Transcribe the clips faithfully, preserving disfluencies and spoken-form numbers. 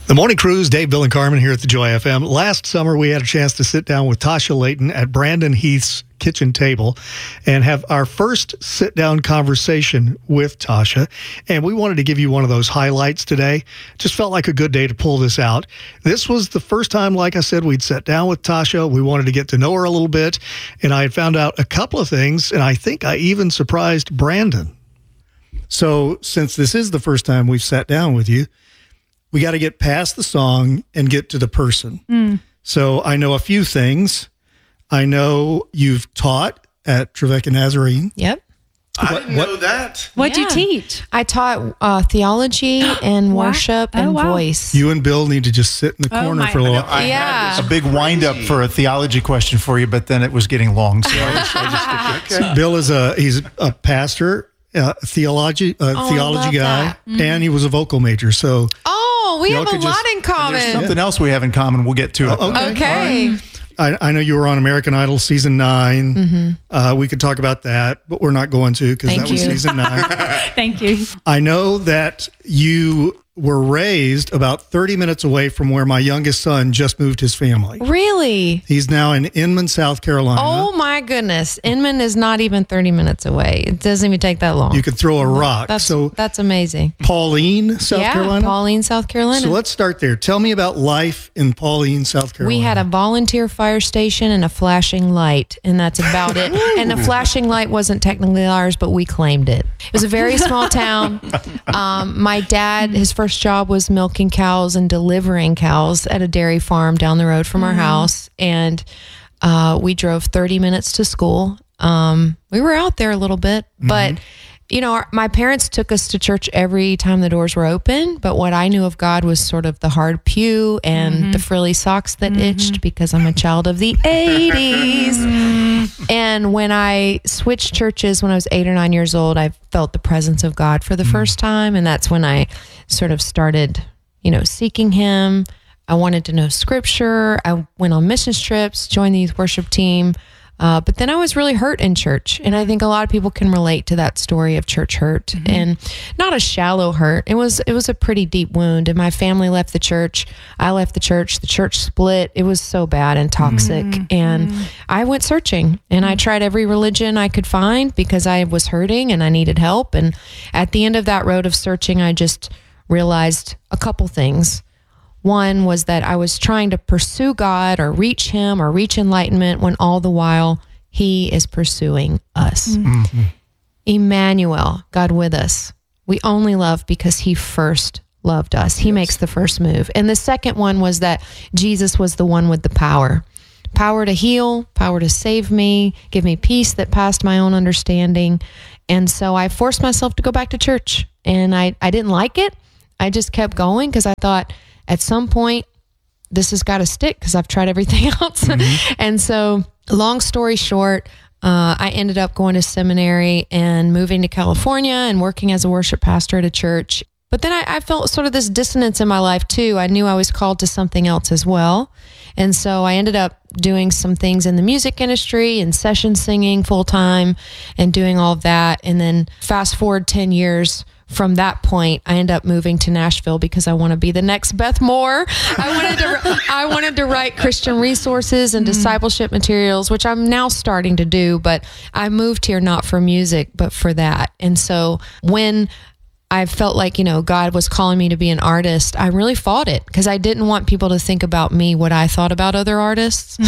The Morning Cruise, Dave, Bill, and Carmen here at the Joy F M. Last summer, we had a chance to sit down with Tasha Layton at Brandon Heath's kitchen table and have our first sit-down conversation with Tasha. And we wanted to give you one of those highlights today. Just felt like a good day to pull this out. This was the first time, like I said, we'd sat down with Tasha. We wanted to get to know her a little bit. And I had found out a couple of things, and I think I even surprised Brandon. So since this is the first time we've sat down with you, we got to get past the song and get to the person. Mm. So I know a few things. I know you've taught at Trevecca Nazarene. Yep. I What- didn't what- know that. What'd Yeah. you teach? I taught uh, theology and Wow. worship Oh, and wow. voice. You and Bill need to just sit in the Oh, corner my- for a little while. I had Yeah. this A big wind up crazy- for a theology question for you, but then it was getting long. So I just, I just Okay. Bill is a he's a pastor, uh, theology uh, Oh, I theology love guy, that. and he was a vocal major. So Oh, we Y'all have a could just- lot in common. something else we have in common. We'll get to it. Oh, okay. Okay. I, I know you were on American Idol season nine. Mm-hmm. Uh, we could talk about that, but we're not going to because Thank that was you. season nine. Thank you. I know that you were raised about thirty minutes away from where my youngest son just moved his family. Really? He's now in Inman, South Carolina. Oh my goodness. Inman is not even thirty minutes away. It doesn't even take that long. You could throw a rock. That's, so that's amazing. Pauline, South yeah, Carolina. Pauline, South Carolina. So let's start there. Tell me about life in Pauline, South Carolina. We had a volunteer fire station and a flashing light, and that's about it. And the flashing light wasn't technically ours, but we claimed it. It was a very small town. Um, my dad, his first job was milking cows and delivering cows at a dairy farm down the road from our house. And uh, we drove thirty minutes to school. Um, we were out there a little bit, but you know, our, my parents took us to church every time the doors were open. But what I knew of God was sort of the hard pew and the frilly socks that itched because I'm a child of the eighties. And when I switched churches when I was eight or nine years old, I felt the presence of God for the first time. And that's when I sort of started, you know, seeking Him. I wanted to know scripture. I went on mission trips, joined the youth worship team. Uh, but then I was really hurt in church. And I think a lot of people can relate to that story of church hurt, mm-hmm. and not a shallow hurt. It was, it was a pretty deep wound. And my family left the church. I left the church. The church split. It was so bad and toxic. Mm-hmm. And I went searching, and I tried every religion I could find because I was hurting and I needed help. And at the end of that road of searching, I just realized a couple things. One was that I was trying to pursue God or reach Him or reach enlightenment when all the while He is pursuing us. Mm-hmm. Emmanuel, God with us. We only love because He first loved us. He yes. makes the first move. And the second one was that Jesus was the one with the power. Power to heal, power to save me, give me peace that passed my own understanding. And so I forced myself to go back to church. And I, I didn't like it. I just kept going because I thought, at some point, this has got to stick because I've tried everything else. Mm-hmm. And so, long story short, uh, I ended up going to seminary and moving to California and working as a worship pastor at a church. But then I, I felt sort of this dissonance in my life too. I knew I was called to something else as well. And so I ended up doing some things in the music industry and session singing full time and doing all of that. And then fast forward ten years, from that point, I ended up moving to Nashville because I want to be the next Beth Moore. I wanted to, I wanted to write Christian resources and discipleship materials, which I'm now starting to do. But I moved here not for music, but for that. And so when I felt like, you know, God was calling me to be an artist, I really fought it because I didn't want people to think about me what I thought about other artists.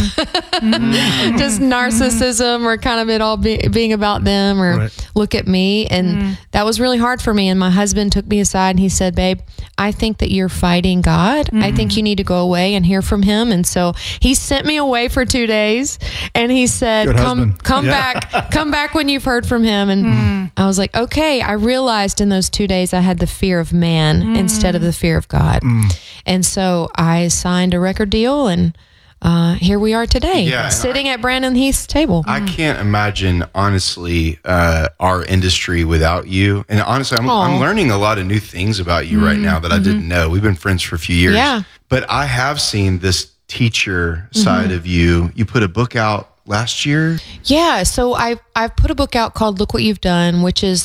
Mm-hmm. Just narcissism or kind of it all be, being about them or right. look at me. And mm-hmm. that was really hard for me. And my husband took me aside and he said, babe, I think that you're fighting God. Mm-hmm. I think you need to go away and hear from Him. And so he sent me away for two days and he said, Good come, husband. come Yeah. back, come back when you've heard from Him. And mm-hmm. I was like, okay. I realized in those two days I had the fear of man mm. instead of the fear of God. Mm. And so I signed a record deal and uh, here we are today, yeah, sitting I, at Brandon Heath's table. I can't imagine, honestly, uh, our industry without you. And honestly, I'm, I'm learning a lot of new things about you mm. right now that mm-hmm. I didn't know. We've been friends for a few years. Yeah. But I have seen this teacher side mm-hmm. of you. You put a book out last year? Yeah. So I, I've put a book out called Look What You've Done, which is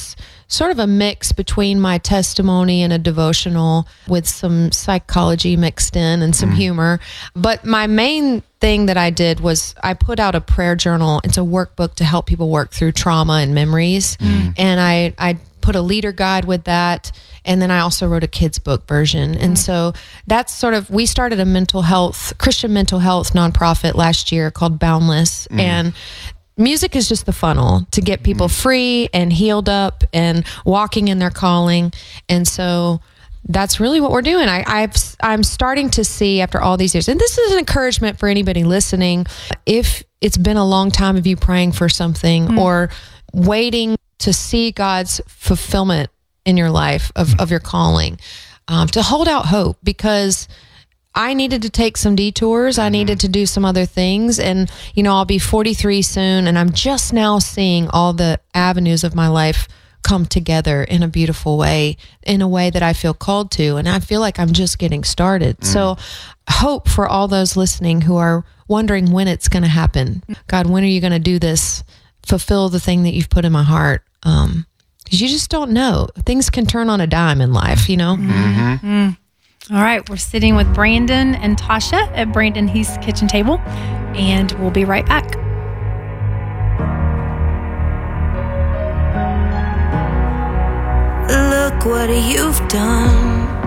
sort of a mix between my testimony and a devotional with some psychology mixed in and some mm. humor. But my main thing that I did was I put out a prayer journal. It's a workbook to help people work through trauma and memories. Mm. And I, I put a leader guide with that. And then I also wrote a kid's book version. And so that's sort of, we started a mental health, Christian mental health nonprofit last year called Boundless. Mm. And music is just the funnel to get people free and healed up and walking in their calling. And so that's really what we're doing. I, I've, I'm starting to see after all these years, and this is an encouragement for anybody listening, if it's been a long time of you praying for something mm. or waiting to see God's fulfillment in your life of, of your calling, um, to hold out hope, because I needed to take some detours. I needed to do some other things. And, you know, I'll be forty-three soon, and I'm just now seeing all the avenues of my life come together in a beautiful way, in a way that I feel called to. And I feel like I'm just getting started. Mm. So hope for all those listening who are wondering when it's going to happen. God, when are you going to do this? Fulfill the thing that you've put in my heart. Um, Because you just don't know. Things can turn on a dime in life, you know? Mm-hmm. Mm. All right. We're sitting with Brandon and Tasha at Brandon Heath's kitchen table, and we'll be right back. Look what you've done.